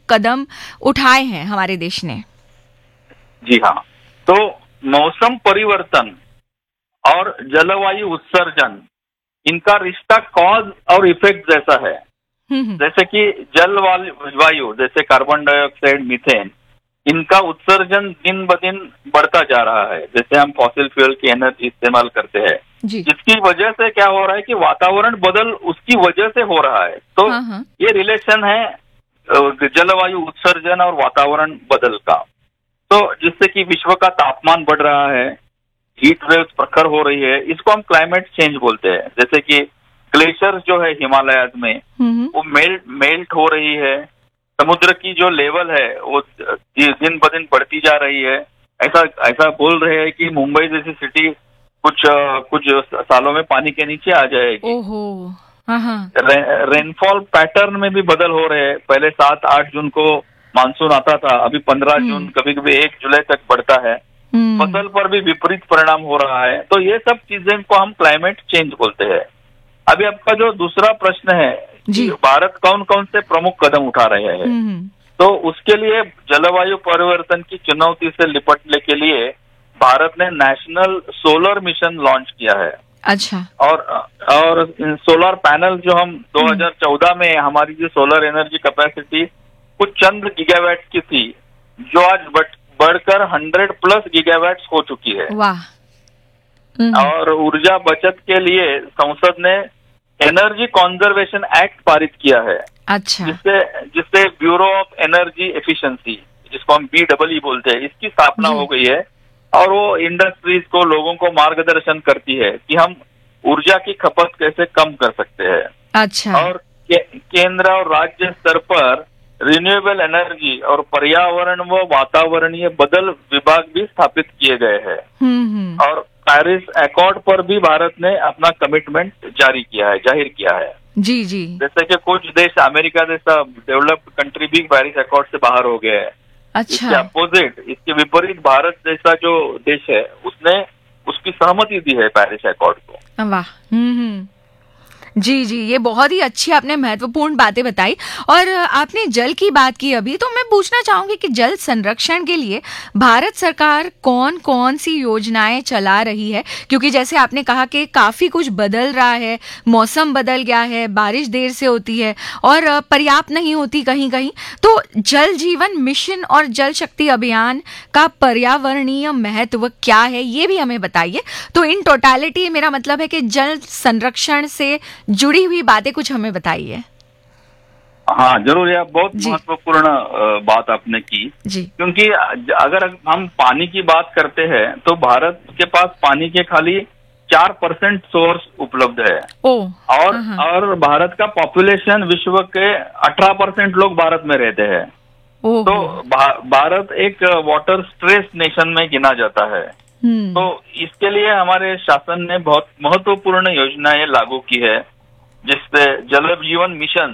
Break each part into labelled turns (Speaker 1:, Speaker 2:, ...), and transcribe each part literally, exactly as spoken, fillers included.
Speaker 1: कदम उठाए हैं हमारे देश ने?
Speaker 2: जी हाँ, तो मौसम परिवर्तन और जलवायु उत्सर्जन, इनका रिश्ता कॉज और इफेक्ट जैसा है। जैसे कि जल वायु, जैसे कार्बन डाइऑक्साइड, मीथेन, इनका उत्सर्जन दिन ब दिन बढ़ता जा रहा है। जैसे हम फॉसिल फ्यूल की एनर्जी इस्तेमाल करते हैं, जिसकी वजह से क्या हो रहा है कि वातावरण बदल उसकी वजह से हो रहा है। तो हाँ हाँ। ये रिलेशन है जलवायु उत्सर्जन और वातावरण बदल का। तो जिससे कि विश्व का तापमान बढ़ रहा है, हीट वेव्स प्रखर हो रही है, इसको हम क्लाइमेट चेंज बोलते हैं। जैसे कि ग्लेशियर जो है हिमालय में, वो मेल्ट मेल्ट हो रही है, समुद्र की जो लेवल है वो दिन ब दिन बढ़ती जा रही है। ऐसा ऐसा बोल रहे हैं कि मुंबई जैसी सिटी कुछ कुछ सालों में पानी के नीचे आ जाएगी।
Speaker 1: ओहो, हाँ।
Speaker 2: रे, रेनफॉल पैटर्न में भी बदल हो रहे हैं। पहले सात आठ जून को मानसून आता था, अभी पंद्रह जून, कभी कभी एक जुलाई तक बढ़ता है। फसल पर भी विपरीत परिणाम हो रहा है। तो ये सब चीजें को हम क्लाइमेट चेंज बोलते हैं। अभी आपका जो दूसरा प्रश्न है कि भारत कौन कौन से प्रमुख कदम उठा रहे हैं, तो उसके लिए जलवायु परिवर्तन की चुनौती से निपटने के लिए भारत ने नेशनल सोलर मिशन लॉन्च किया है।
Speaker 1: अच्छा।
Speaker 2: और और सोलर पैनल जो हम दो हज़ार चौदह में हमारी जो सोलर एनर्जी कैपेसिटी कुछ चंद गीगावाट की थी, जो आज बढ़कर हंड्रेड प्लस गीगावाट हो चुकी है।
Speaker 1: वाह।
Speaker 2: और ऊर्जा बचत के लिए संसद ने एनर्जी कंजर्वेशन एक्ट पारित किया है।
Speaker 1: अच्छा।
Speaker 2: जिससे जिससे ब्यूरो ऑफ एनर्जी एफिशिएंसी, जिसको हम बी डबल ई बोलते हैं, इसकी स्थापना हो गई है। और वो इंडस्ट्रीज को, लोगों को मार्गदर्शन करती है कि हम ऊर्जा की खपत कैसे कम कर सकते हैं।
Speaker 1: अच्छा। और
Speaker 2: के, केंद्र और राज्य स्तर पर रिन्यूएबल एनर्जी और पर्यावरण व वातावरणीय बदल विभाग भी स्थापित किए गए हैं। और पेरिस एकॉर्ड पर भी भारत ने अपना कमिटमेंट जारी किया है, जाहिर किया है।
Speaker 1: जी जी। जैसे
Speaker 2: कि कुछ देश, अमेरिका जैसा डेवलप्ड कंट्री भी पेरिस एकॉर्ड से बाहर हो गए हैं।
Speaker 1: अच्छा।
Speaker 2: इसके अपोजिट, इसके विपरीत भारत जैसा जो देश है, उसने उसकी सहमति दी है पेरिस एकॉर्ड को।
Speaker 1: वाह। हम्म जी जी, ये बहुत ही अच्छी आपने महत्वपूर्ण बातें बताई। और आपने जल की बात की अभी, तो मैं पूछना चाहूंगी कि जल संरक्षण के लिए भारत सरकार कौन कौन सी योजनाएं चला रही है? क्योंकि जैसे आपने कहा कि काफी कुछ बदल रहा है, मौसम बदल गया है, बारिश देर से होती है और पर्याप्त नहीं होती कहीं कहीं। तो जल जीवन मिशन और जल शक्ति अभियान का पर्यावरणीय महत्व क्या है, ये भी हमें बताइए। तो इन टोटलिटी मेरा मतलब है कि जल संरक्षण से जुड़ी हुई बातें कुछ हमें बताइए।
Speaker 2: हाँ जरूर, यह बहुत महत्वपूर्ण बात आपने की
Speaker 1: जी।
Speaker 2: क्योंकि अगर हम पानी की बात करते हैं तो भारत के पास पानी के खाली चार परसेंट सोर्स उपलब्ध है।
Speaker 1: ओ,
Speaker 2: और और भारत का पॉपुलेशन विश्व के अठारह परसेंट लोग भारत में रहते हैं। तो भा, भारत एक वाटर स्ट्रेस नेशन में गिना जाता है। तो इसके लिए हमारे शासन ने बहुत महत्वपूर्ण योजनाएं लागू की है, जिससे जल जीवन मिशन,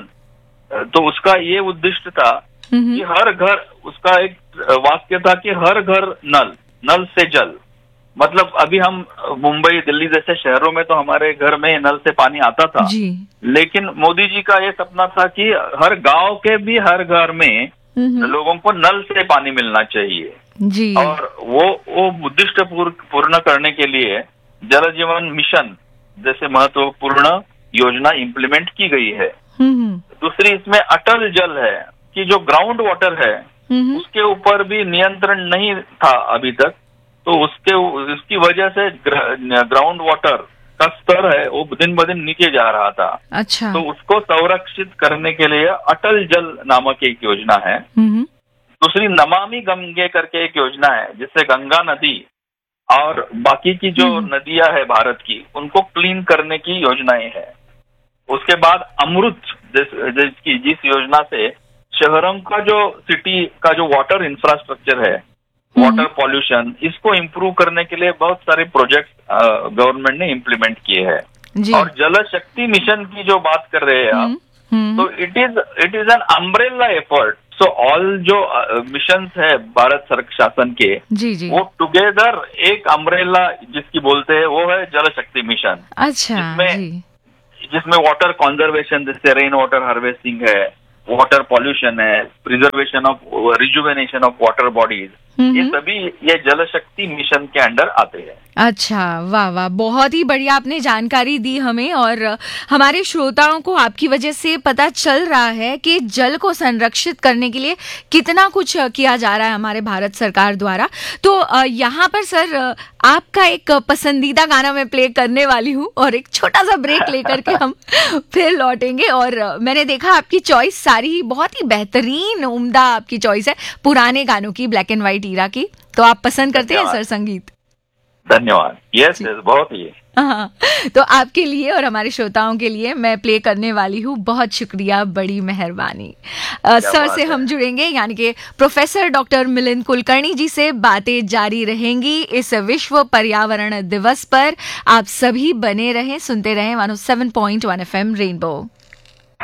Speaker 2: तो उसका ये उद्देश्य था कि हर घर, उसका एक वाक्य था कि हर घर नल, नल से जल। मतलब अभी हम मुंबई, दिल्ली जैसे शहरों में तो हमारे घर में नल से पानी आता था
Speaker 1: जी।
Speaker 2: लेकिन मोदी जी का ये सपना था कि हर गांव के भी हर घर में लोगों को नल से पानी मिलना चाहिए
Speaker 1: जी।
Speaker 2: और वो वो उद्देश्य पूर्ण करने के लिए जल जीवन मिशन जैसे महत्वपूर्ण योजना इम्प्लीमेंट की गई है। दूसरी इसमें अटल जल है कि जो ग्राउंड वाटर है उसके ऊपर भी नियंत्रण नहीं था अभी तक। तो उसके उसकी वजह से ग्राउंड वाटर का स्तर है वो दिन ब दिन नीचे जा रहा था।
Speaker 1: अच्छा।
Speaker 2: तो उसको संरक्षित करने के लिए अटल जल नामक एक योजना है। दूसरी नमामि गंगे करके एक योजना है, जिससे गंगा नदी और बाकी की जो नदियां है भारत की, उनको क्लीन करने की योजनाएं हैं। उसके बाद अमृत जिस, जिसकी जिस योजना से शहरों का जो सिटी का जो वाटर इंफ्रास्ट्रक्चर है, वाटर पॉल्यूशन, इसको इम्प्रूव करने के लिए बहुत सारे प्रोजेक्ट गवर्नमेंट ने इम्प्लीमेंट किए हैं। और जल शक्ति मिशन की जो बात कर रहे हैं आप, तो it is it is an umbrella effort. So all जो मिशंस है भारत सरकार शासन के,
Speaker 1: जी जी।
Speaker 2: वो टुगेदर एक अम्ब्रेला जिसकी बोलते हैं वो है जल शक्ति मिशन।
Speaker 1: अच्छा।
Speaker 2: जिसमें
Speaker 1: जी।
Speaker 2: जिसमें वाटर कंजर्वेशन, जैसे रेन वाटर हार्वेस्टिंग है, वाटर पॉल्यूशन है, preservation of rejuvenation of water bodies, ये सभी ये जल शक्ति मिशन के अंडर आते हैं।
Speaker 1: अच्छा, वाह वाह, बहुत ही बढ़िया आपने जानकारी दी हमें, और हमारे श्रोताओं को आपकी वजह से पता चल रहा है कि जल को संरक्षित करने के लिए कितना कुछ किया जा रहा है हमारे भारत सरकार द्वारा। तो यहाँ पर सर आपका एक पसंदीदा गाना मैं प्ले करने वाली हूँ और एक छोटा सा ब्रेक लेकर के हम फिर लौटेंगे। और मैंने देखा आपकी चॉइस सारी ही बहुत ही बेहतरीन उम्दा आपकी चॉइस है, पुराने गानों की, ब्लैक एंड व्हाइट ईरा की। तो आप पसंद करते हैं सर संगीत?
Speaker 2: धन्यवाद। यस यस, बहुत ही।
Speaker 1: हाँ, तो आपके लिए और हमारे श्रोताओं के लिए मैं प्ले करने वाली हूँ। बहुत शुक्रिया, बड़ी मेहरबानी। सर से हम जुड़ेंगे, यानी कि प्रोफेसर डॉक्टर मिलिंद कुलकर्णी जी से बातें जारी रहेंगी इस विश्व पर्यावरण दिवस पर। आप सभी बने रहें, सुनते रहें one O seven point one F M rainbow.